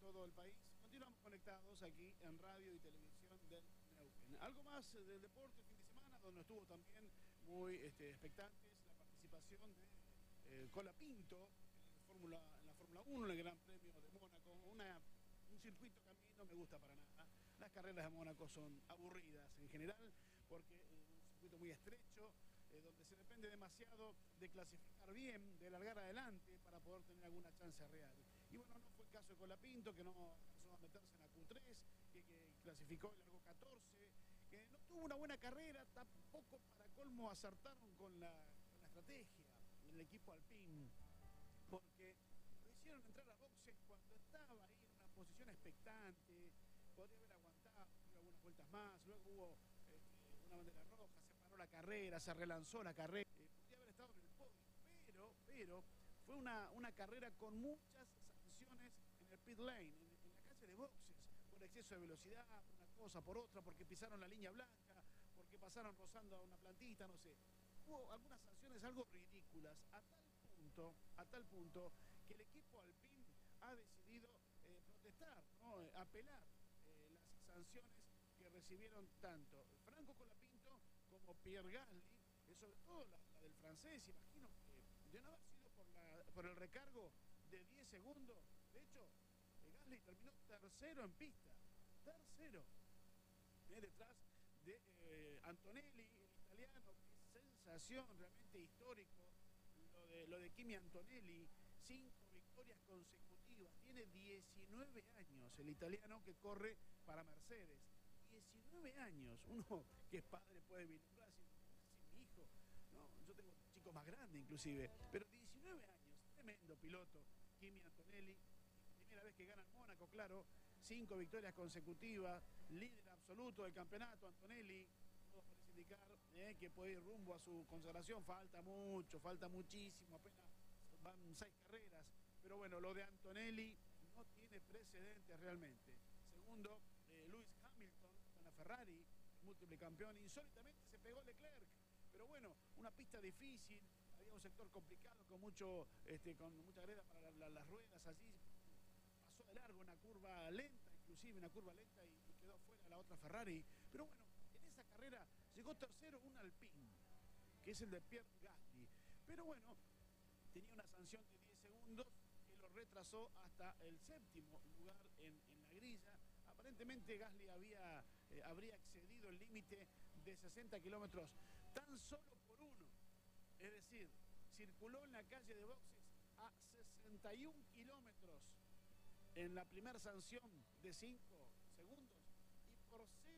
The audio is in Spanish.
todo el país. Continuamos conectados aquí en radio y televisión del Neuquén. Algo más del deporte fin de semana, donde estuvo también muy expectantes la participación de Colapinto en la Fórmula 1, en el Gran Premio de Mónaco. Un circuito que a mí no me gusta para nada. Las carreras de Mónaco son aburridas en general, porque es un circuito muy estrecho, donde se depende demasiado de clasificar bien, de largar adelante para poder tener alguna chance real. Y bueno, no fue el caso de Colapinto, que no alcanzó a meterse en la Q3, que clasificó y largó 14, que no tuvo una buena carrera, tampoco para colmo acertaron con la estrategia en el equipo Alpine, porque lo hicieron entrar a boxes cuando estaba ahí en una posición expectante, podría haber aguantado algunas vueltas más, luego hubo una bandera roja, se paró la carrera, se relanzó la carrera, podría haber estado en el podio, pero fue una carrera con muchas sanciones en el pit lane, en la calle de boxes, por exceso de velocidad, por una cosa, por otra, porque pisaron la línea blanca, porque pasaron rozando a una plantita, no sé. Hubo algunas sanciones algo ridículas, a tal punto que el equipo Alpine ha decidido protestar, ¿no? Apelar las sanciones que recibieron tanto Franco Colapinto como Pierre Gasly, sobre todo la del francés. Imagino que de no haber sido por el recargo de 10 segundos, de hecho, Gasly terminó tercero en pista, tercero, detrás de Antonelli, el italiano. Qué sensación, realmente histórico lo de Kimi Antonelli. 5 victorias consecutivas, tiene 19 años el italiano que corre para Mercedes. 19 años, uno que es padre puede vislumbrar así mi hijo, ¿no? Yo tengo chicos más grandes inclusive, pero 19 años, tremendo piloto, Kimi Antonelli, primera vez que gana en Mónaco, claro, 5 victorias consecutivas, líder absoluto del campeonato, Antonelli. Todo parece indicar que puede ir rumbo a su consagración, falta mucho, falta muchísimo, apenas van 6 carreras, pero bueno, lo de Antonelli no tiene precedentes realmente. Segundo, Lewis Hamilton con la Ferrari, múltiple campeón, insólitamente se pegó Leclerc, pero bueno, una pista difícil, había un sector complicado con con mucha greda para las ruedas allí, pasó de largo una curva lenta, inclusive una curva lenta y quedó fuera la otra Ferrari, pero bueno, en esa carrera llegó tercero un Alpine, que es el de Pierre Gasly, pero bueno, tenía una sanción de 10 segundos que lo retrasó hasta el séptimo lugar en la grilla. Aparentemente Gasly habría excedido el límite de 60 kilómetros tan solo por uno. Es decir, circuló en la calle de boxes a 61 kilómetros en la primera sanción de 5 segundos y por 0